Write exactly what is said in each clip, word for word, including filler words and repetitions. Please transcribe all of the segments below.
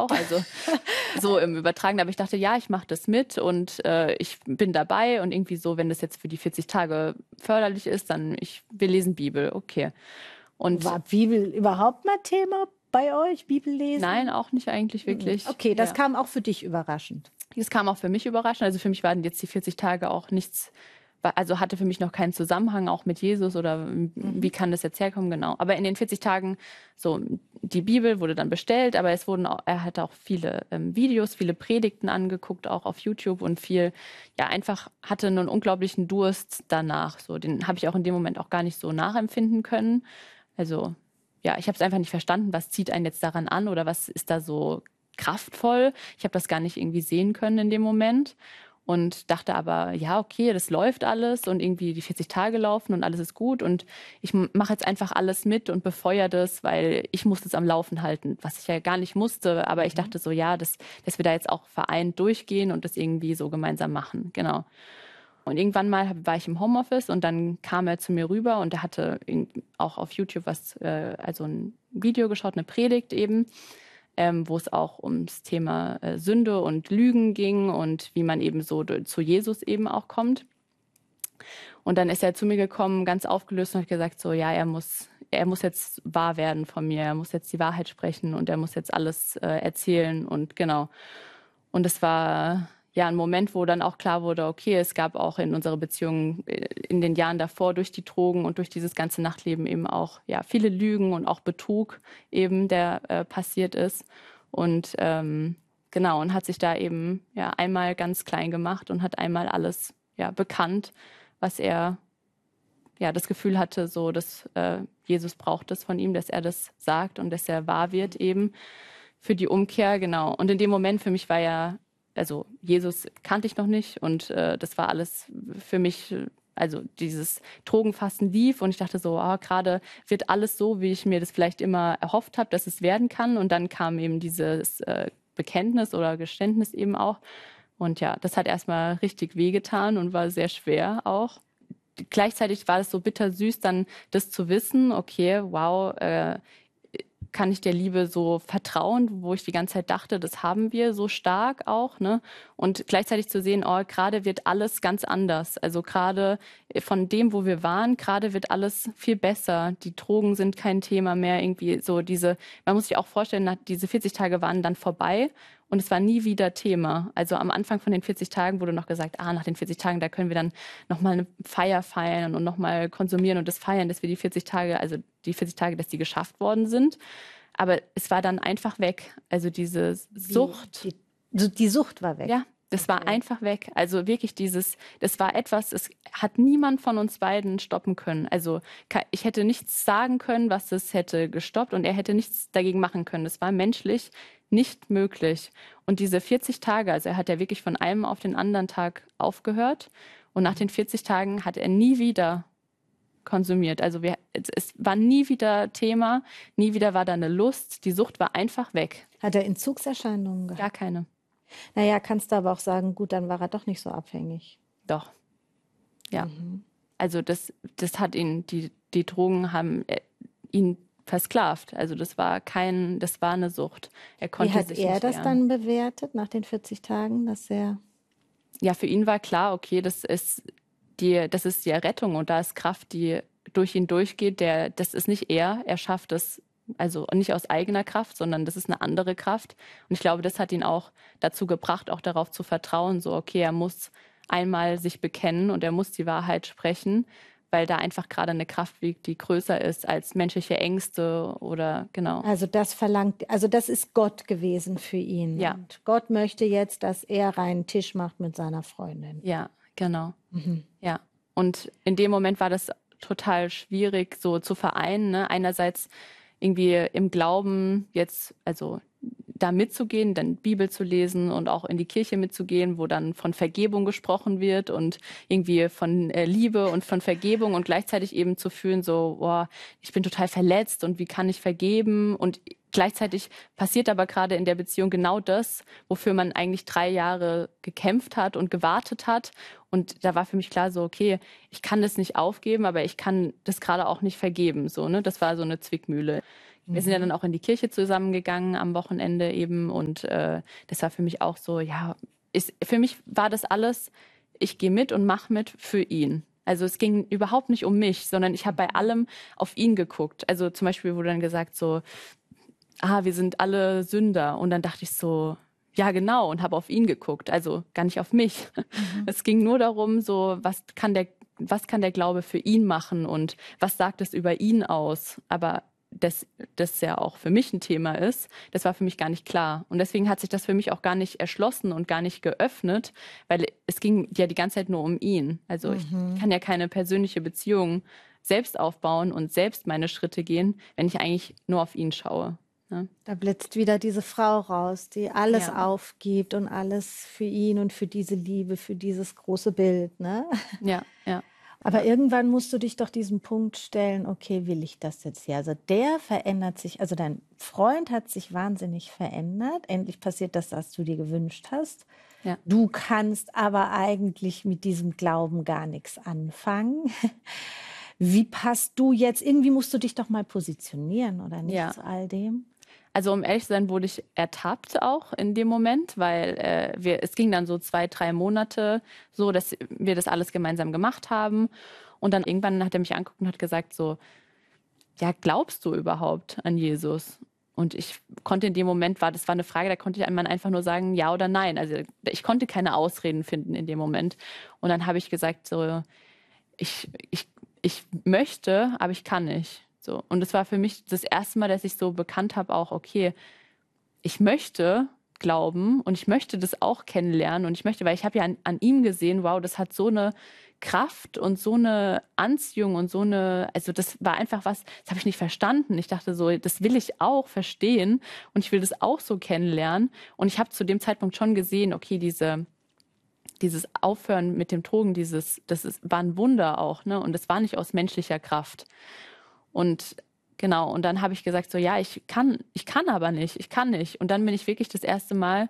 auch, also so im Übertragen. Aber ich dachte, ja, ich mache das mit und äh, ich bin dabei und irgendwie so, wenn das jetzt für die vierzig Tage förderlich ist, dann ich, wir lesen Bibel, okay. Und war Bibel überhaupt mal Thema bei euch, Bibellesen? Nein, auch nicht eigentlich wirklich. Okay, das ja. kam auch für dich überraschend. Das kam auch für mich überraschend. Also für mich waren jetzt die vierzig Tage auch nichts, also hatte für mich noch keinen Zusammenhang auch mit Jesus oder mhm. wie kann das jetzt herkommen, genau. Aber in den vierzig Tagen, so die Bibel wurde dann bestellt, aber es wurden auch, er hatte auch viele ähm, Videos, viele Predigten angeguckt, auch auf YouTube und viel, ja einfach hatte einen unglaublichen Durst danach. So, den habe ich auch in dem Moment auch gar nicht so nachempfinden können. Also ja, ich habe es einfach nicht verstanden, was zieht einen jetzt daran an oder was ist da so kraftvoll. Ich habe das gar nicht irgendwie sehen können in dem Moment. Und dachte aber, ja, okay, das läuft alles und irgendwie die vierzig Tage laufen und alles ist gut und ich mache jetzt einfach alles mit und befeuere das, weil ich muss das am Laufen halten, was ich ja gar nicht musste. Aber ich dachte so, ja, dass, dass wir da jetzt auch vereint durchgehen und das irgendwie so gemeinsam machen, genau. Und irgendwann mal war ich im Homeoffice und dann kam er zu mir rüber und er hatte auch auf YouTube was, äh, also ein Video geschaut, eine Predigt eben, Ähm, wo es auch ums Thema äh, Sünde und Lügen ging und wie man eben so zu Jesus eben auch kommt. Und dann ist er zu mir gekommen, ganz aufgelöst und hat gesagt, so ja, er muss, er muss jetzt wahr werden von mir, er muss jetzt die Wahrheit sprechen und er muss jetzt alles äh, erzählen und genau. Und es war ja ein Moment, wo dann auch klar wurde, okay, es gab auch in unserer Beziehung in den Jahren davor durch die Drogen und durch dieses ganze Nachtleben eben auch ja viele Lügen und auch Betrug eben, der äh, passiert ist. Und ähm, genau, und hat sich da eben ja einmal ganz klein gemacht und hat einmal alles ja bekannt, was er ja das Gefühl hatte, so dass äh, Jesus braucht das von ihm, dass er das sagt und dass er wahr wird eben für die Umkehr, genau. Und in dem Moment für mich war ja also Jesus kannte ich noch nicht und äh, das war alles für mich, also dieses Drogenfasten lief und ich dachte so, ah, gerade wird alles so, wie ich mir das vielleicht immer erhofft habe, dass es werden kann und dann kam eben dieses äh, Bekenntnis oder Geständnis eben auch und ja, das hat erstmal richtig wehgetan und war sehr schwer auch. Gleichzeitig war es so bittersüß, dann das zu wissen, okay, wow, äh, kann ich der Liebe so vertrauen, wo ich die ganze Zeit dachte, das haben wir so stark auch, ne? Und gleichzeitig zu sehen, oh, gerade wird alles ganz anders. Also gerade von dem, wo wir waren, gerade wird alles viel besser. Die Drogen sind kein Thema mehr, irgendwie so diese, man muss sich auch vorstellen, diese vierzig Tage waren dann vorbei und es war nie wieder Thema. Also am Anfang von den vierzig Tagen wurde noch gesagt, ah, nach den vierzig Tagen, da können wir dann nochmal eine Feier feiern und nochmal konsumieren und das feiern, dass wir die vierzig Tage, also die vierzig Tage, dass die geschafft worden sind. Aber es war dann einfach weg. Also diese Sucht. Die, die, die Sucht war weg. Ja, das okay. war einfach weg. Also wirklich dieses, das war etwas, es hat niemand von uns beiden stoppen können. Also ich hätte nichts sagen können, was es hätte gestoppt und er hätte nichts dagegen machen können. Das war menschlich nicht möglich. Und diese vierzig Tage, also er hat ja wirklich von einem auf den anderen Tag aufgehört und nach den vierzig Tagen hat er nie wieder konsumiert. Also wir, es war nie wieder Thema, nie wieder war da eine Lust. Die Sucht war einfach weg. Hat er Entzugserscheinungen gehabt? Gar keine. Naja, kannst du aber auch sagen, gut, dann war er doch nicht so abhängig. Doch. Ja. Mhm. Also das, das hat ihn, die, die Drogen haben ihn versklavt. Also das war kein, das war eine Sucht. Er konnte Wie hat sich er nicht das wehren. dann bewertet nach den vierzig Tagen, dass er... Ja, für ihn war klar, okay, das ist die, das ist die Errettung und da ist Kraft, die durch ihn durchgeht. Der, das ist nicht er, er schafft es, also nicht aus eigener Kraft, sondern das ist eine andere Kraft. Und ich glaube, das hat ihn auch dazu gebracht, auch darauf zu vertrauen, so okay, er muss einmal sich bekennen und er muss die Wahrheit sprechen, weil da einfach gerade eine Kraft wiegt, die größer ist als menschliche Ängste oder genau. Also das verlangt, also das ist Gott gewesen für ihn. Ja. Und Gott möchte jetzt, dass er reinen Tisch macht mit seiner Freundin. Ja, genau. Mhm. Ja. Und in dem Moment war das total schwierig, so zu vereinen. Ne? Einerseits irgendwie im Glauben jetzt, also da mitzugehen, dann Bibel zu lesen und auch in die Kirche mitzugehen, wo dann von Vergebung gesprochen wird und irgendwie von äh, Liebe und von Vergebung und gleichzeitig eben zu fühlen, so, boah, ich bin total verletzt und wie kann ich vergeben? Und gleichzeitig passiert aber gerade in der Beziehung genau das, wofür man eigentlich drei Jahre gekämpft hat und gewartet hat. Und da war für mich klar so, okay, ich kann das nicht aufgeben, aber ich kann das gerade auch nicht vergeben. So, ne? Das war so eine Zwickmühle. Wir sind ja dann auch in die Kirche zusammengegangen am Wochenende eben und äh, das war für mich auch so, ja, ist, für mich war das alles, ich gehe mit und mache mit für ihn. Also es ging überhaupt nicht um mich, sondern ich habe bei allem auf ihn geguckt. Also zum Beispiel wurde dann gesagt so, ah, wir sind alle Sünder. Und dann dachte ich so, ja genau, und habe auf ihn geguckt, also gar nicht auf mich. Mhm. Es ging nur darum, so was kann der, was kann der Glaube für ihn machen und was sagt es über ihn aus? Aber dass das ja auch für mich ein Thema ist, das war für mich gar nicht klar. Und deswegen hat sich das für mich auch gar nicht erschlossen und gar nicht geöffnet, weil es ging ja die ganze Zeit nur um ihn. Also mhm. ich kann ja keine persönliche Beziehung selbst aufbauen und selbst meine Schritte gehen, wenn ich eigentlich nur auf ihn schaue. Ne? Da blitzt wieder diese Frau raus, die alles ja. aufgibt und alles für ihn und für diese Liebe, für dieses große Bild. Ne? Ja, ja. Aber irgendwann musst du dich doch diesem Punkt stellen, okay, will ich das jetzt hier? Also der verändert sich, also dein Freund hat sich wahnsinnig verändert. Endlich passiert das, was du dir gewünscht hast. Ja. Du kannst aber eigentlich mit diesem Glauben gar nichts anfangen. Wie passt du jetzt, irgendwie musst du dich doch mal positionieren, oder nicht, ja. zu all dem? Also um ehrlich zu sein, wurde ich ertappt auch in dem Moment, weil äh, wir, es ging dann so zwei, drei Monate so, dass wir das alles gemeinsam gemacht haben. Und dann irgendwann hat er mich angeguckt und hat gesagt so, ja, glaubst du überhaupt an Jesus? Und ich konnte in dem Moment, war das war eine Frage, da konnte ich einem einfach nur sagen, ja oder nein. Also ich konnte keine Ausreden finden in dem Moment. Und dann habe ich gesagt so, ich, ich, ich möchte, aber ich kann nicht. So. Und es war für mich das erste Mal, dass ich so bekannt habe, auch, okay, ich möchte glauben und ich möchte das auch kennenlernen und ich möchte, weil ich habe ja an, an ihm gesehen, wow, das hat so eine Kraft und so eine Anziehung und so eine, also das war einfach was, das habe ich nicht verstanden. Ich dachte so, das will ich auch verstehen und ich will das auch so kennenlernen. Und ich habe zu dem Zeitpunkt schon gesehen, okay, diese dieses Aufhören mit dem Drogen, dieses, das ist, war ein Wunder auch, ne? Und das war nicht aus menschlicher Kraft. Und genau, und dann habe ich gesagt, so ja, ich kann, ich kann aber nicht, ich kann nicht. Und dann bin ich wirklich das erste Mal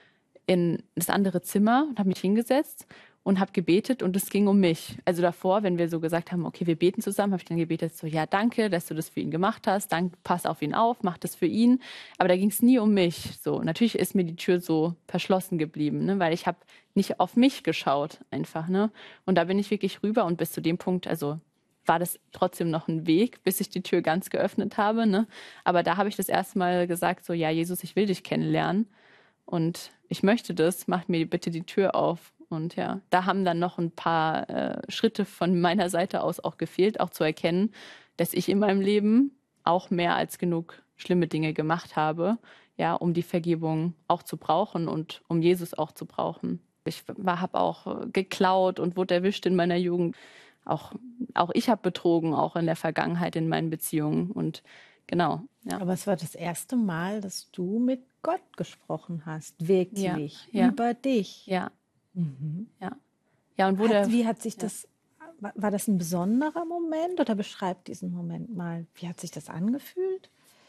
in das andere Zimmer und habe mich hingesetzt und habe gebetet und es ging um mich. Also davor, wenn wir so gesagt haben, okay, wir beten zusammen, habe ich dann gebetet, so ja, danke, dass du das für ihn gemacht hast, danke, pass auf ihn auf, mach das für ihn. Aber da ging es nie um mich. So, natürlich ist mir die Tür so verschlossen geblieben, ne, weil ich habe nicht auf mich geschaut einfach, ne. Und da bin ich wirklich rüber und bis zu dem Punkt, also war das trotzdem noch ein Weg, bis ich die Tür ganz geöffnet habe, ne. Aber da habe ich das erste Mal gesagt, so ja, Jesus, ich will dich kennenlernen und ich möchte das, mach mir bitte die Tür auf. Und ja, da haben dann noch ein paar äh, Schritte von meiner Seite aus auch gefehlt, auch zu erkennen, dass ich in meinem Leben auch mehr als genug schlimme Dinge gemacht habe, ja, um die Vergebung auch zu brauchen und um Jesus auch zu brauchen. Ich habe auch geklaut und wurde erwischt in meiner Jugend. Auch, auch ich habe betrogen, auch in der Vergangenheit in meinen Beziehungen. Und genau. Ja. Aber es war das erste Mal, dass du mit Gott gesprochen hast, wirklich, ja, ja. über dich. Ja. Mhm. Ja. Ja, und wo hat, der, wie hat sich ja. das, war, war das ein besonderer Moment oder beschreib diesen Moment mal? Wie hat sich das angefühlt?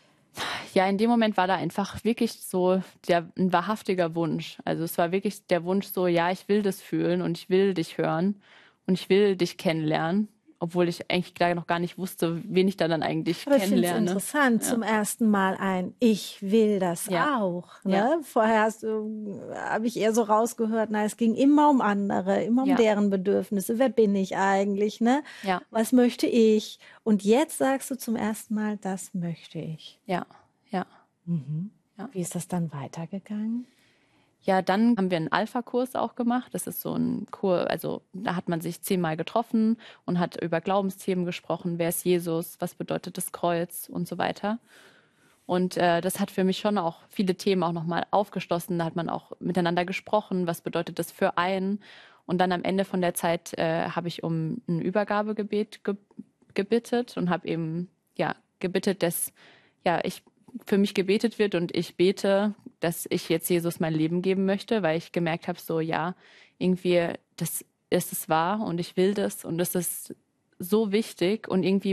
Ja, in dem Moment war da einfach wirklich so der, ein wahrhaftiger Wunsch. Also es war wirklich der Wunsch so, ja, ich will das fühlen und ich will dich hören und ich will dich kennenlernen. Obwohl ich eigentlich noch gar nicht wusste, wen ich da dann eigentlich Aber kennenlerne. Ich finde es interessant, ja. Zum ersten Mal ein Ich will das ja. auch. Ne? Ja. Vorher habe ich eher so rausgehört, na, es ging immer um andere, immer um ja. deren Bedürfnisse. Wer bin ich eigentlich? Ne? Ja. Was möchte ich? Und jetzt sagst du zum ersten Mal, das möchte ich. Ja, ja. Mhm. ja. Wie ist das dann weitergegangen? Ja, dann haben wir einen Alpha-Kurs auch gemacht. Das ist so ein Kurs, also da hat man sich zehnmal getroffen und hat über Glaubensthemen gesprochen. Wer ist Jesus? Was bedeutet das Kreuz? Und so weiter. Und äh, das hat für mich schon auch viele Themen auch nochmal aufgeschlossen. Da hat man auch miteinander gesprochen. Was bedeutet das für einen? Und dann am Ende von der Zeit äh, habe ich um ein Übergabegebet ge- gebittet und habe eben ja gebittet, dass ja ich für mich gebetet wird und ich bete, dass ich jetzt Jesus mein Leben geben möchte, weil ich gemerkt habe, so ja, irgendwie, das ist es wahr und ich will das und das ist so wichtig und irgendwie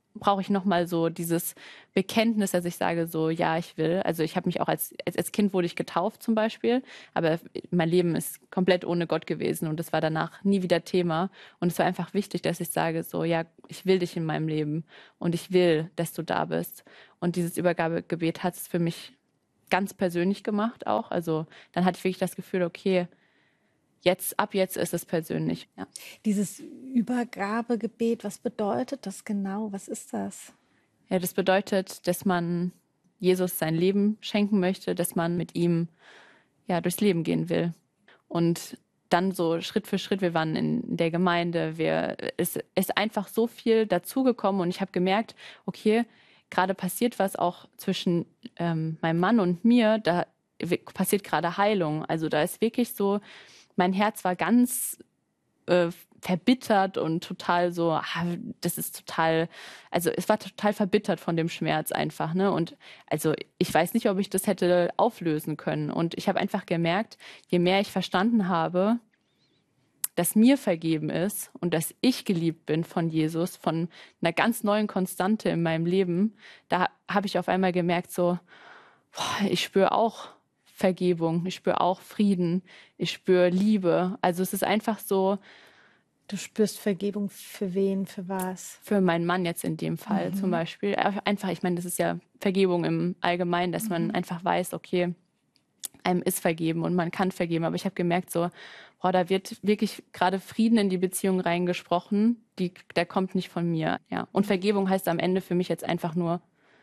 brauche ich nochmal so dieses Bekenntnis, dass ich sage so, ja, ich will. Also ich habe mich auch als, als, als Kind wurde ich getauft zum Beispiel, aber mein Leben ist komplett ohne Gott gewesen und das war danach nie wieder Thema. Und es war einfach wichtig, dass ich sage so, ja, ich will dich in meinem Leben und ich will, dass du da bist. Und dieses Übergabegebet hat es für mich ganz persönlich gemacht auch. Also dann hatte ich wirklich das Gefühl, okay, jetzt, ab jetzt ist es persönlich. Ja. Dieses Übergabegebet, was bedeutet das genau? Was ist das? Ja, das bedeutet, dass man Jesus sein Leben schenken möchte, dass man mit ihm ja durchs Leben gehen will. Und dann so Schritt für Schritt, wir waren in der Gemeinde, wir, es ist einfach so viel dazugekommen und ich habe gemerkt, okay, gerade passiert was auch zwischen ähm, meinem Mann und mir, da passiert gerade Heilung. Also da ist wirklich so, mein Herz war ganz äh, verbittert und total so, ah, das ist total, also es war total verbittert von dem Schmerz einfach, ne? Und also ich weiß nicht, ob ich das hätte auflösen können. Und ich habe einfach gemerkt, je mehr ich verstanden habe, dass mir vergeben ist und dass ich geliebt bin von Jesus, von einer ganz neuen Konstante in meinem Leben, da habe ich auf einmal gemerkt, so, boah, ich spüre auch Vergebung, ich spüre auch Frieden, ich spüre Liebe. Also es ist einfach so. Du spürst Vergebung für wen, für was? Für meinen Mann jetzt in dem Fall mhm. zum Beispiel. Einfach, ich meine, das ist ja Vergebung im Allgemeinen, dass mhm. man einfach weiß, okay, einem ist vergeben und man kann vergeben. Aber ich habe gemerkt, so, boah, da wird wirklich gerade Frieden in die Beziehung reingesprochen, die, der kommt nicht von mir. Ja. Und Vergebung heißt am Ende für mich jetzt einfach nur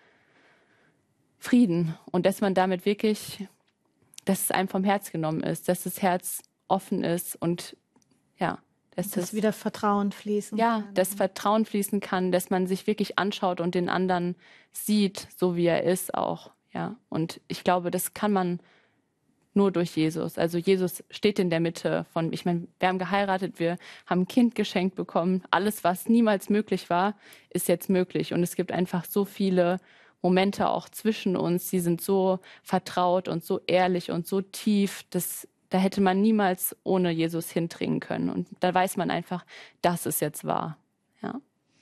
Frieden. Und dass man damit wirklich, dass es einem vom Herz genommen ist, dass das Herz offen ist und ja. Dass das wieder Vertrauen fließen ja, kann. Ja, dass Vertrauen fließen kann, dass man sich wirklich anschaut und den anderen sieht, so wie er ist auch. Ja. Und ich glaube, das kann man nur durch Jesus. Also Jesus steht in der Mitte von, ich meine, wir haben geheiratet, wir haben ein Kind geschenkt bekommen. Alles, was niemals möglich war, ist jetzt möglich. Und es gibt einfach so viele Momente auch zwischen uns, die sind so vertraut und so ehrlich und so tief, dass da hätte man niemals ohne Jesus hindringen können. Und da weiß man einfach, das ist jetzt wahr. Ja.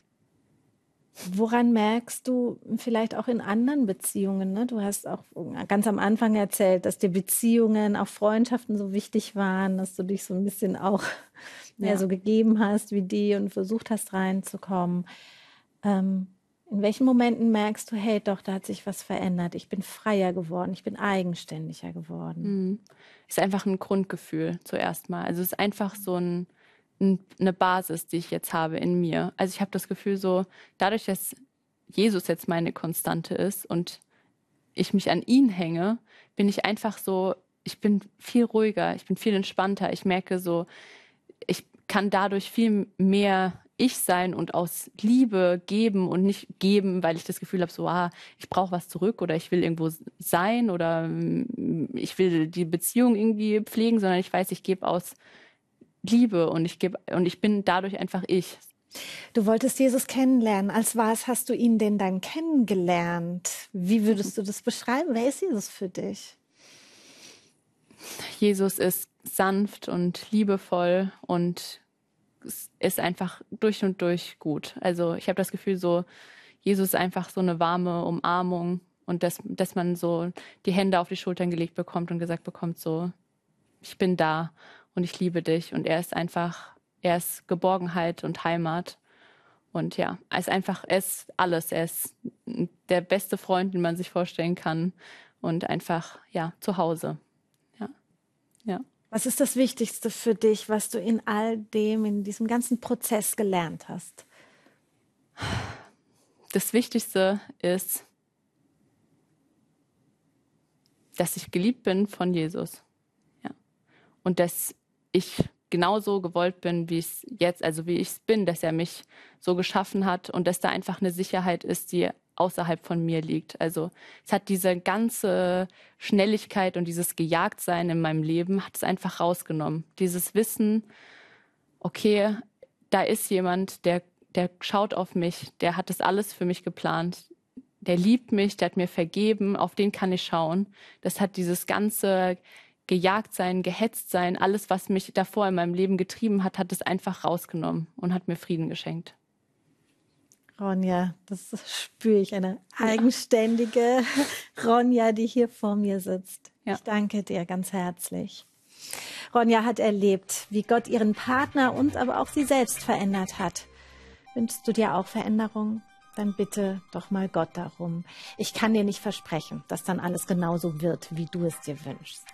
Woran merkst du vielleicht auch in anderen Beziehungen? Ne? Du hast auch ganz am Anfang erzählt, dass dir Beziehungen, auch Freundschaften so wichtig waren, dass du dich so ein bisschen auch mehr ja. so gegeben hast wie die und versucht hast reinzukommen. Ähm, in welchen Momenten merkst du, hey, doch, da hat sich was verändert. Ich bin freier geworden, ich bin eigenständiger geworden. Mhm. Ist einfach ein Grundgefühl zuerst mal. Also es ist einfach so ein, ein, eine Basis, die ich jetzt habe in mir. Also ich habe das Gefühl so, dadurch, dass Jesus jetzt meine Konstante ist und ich mich an ihn hänge, bin ich einfach so, ich bin viel ruhiger, ich bin viel entspannter. Ich merke so, ich kann dadurch viel mehr ich sein und aus Liebe geben und nicht geben, weil ich das Gefühl habe, so, ah, ich brauche was zurück oder ich will irgendwo sein oder ich will die Beziehung irgendwie pflegen, sondern ich weiß, ich gebe aus Liebe und ich gebe und ich bin dadurch einfach ich. Du wolltest Jesus kennenlernen. Als was hast du ihn denn dann kennengelernt? Wie würdest du das beschreiben? Wer ist Jesus für dich? Jesus ist sanft und liebevoll und ist einfach durch und durch gut. Also ich habe das Gefühl, so Jesus ist einfach so eine warme Umarmung und dass, dass man so die Hände auf die Schultern gelegt bekommt und gesagt bekommt, so, ich bin da und ich liebe dich. Und er ist einfach, er ist Geborgenheit und Heimat. Und ja, er ist einfach, er ist alles. Er ist der beste Freund, den man sich vorstellen kann und einfach, ja, zu Hause. Ja, ja. Was ist das Wichtigste für dich, was du in all dem, in diesem ganzen Prozess gelernt hast? Das Wichtigste ist, dass ich geliebt bin von Jesus. Ja. Und dass ich genauso gewollt bin, wie es jetzt, also wie ich es bin, dass er mich so geschaffen hat und dass da einfach eine Sicherheit ist, die außerhalb von mir liegt. Also es hat diese ganze Schnelligkeit und dieses Gejagtsein in meinem Leben hat es einfach rausgenommen. Dieses Wissen, okay, da ist jemand, der, der schaut auf mich, der hat das alles für mich geplant, der liebt mich, der hat mir vergeben, auf den kann ich schauen. Das hat dieses ganze Gejagtsein, Gehetztsein, alles, was mich davor in meinem Leben getrieben hat, hat es einfach rausgenommen und hat mir Frieden geschenkt. Ronja, das spüre ich, eine eigenständige Ronja, die hier vor mir sitzt. Ja. Ich danke dir ganz herzlich. Ronja hat erlebt, wie Gott ihren Partner und aber auch sie selbst verändert hat. Wünschst du dir auch Veränderung? Dann bitte doch mal Gott darum. Ich kann dir nicht versprechen, dass dann alles genauso wird, wie du es dir wünschst.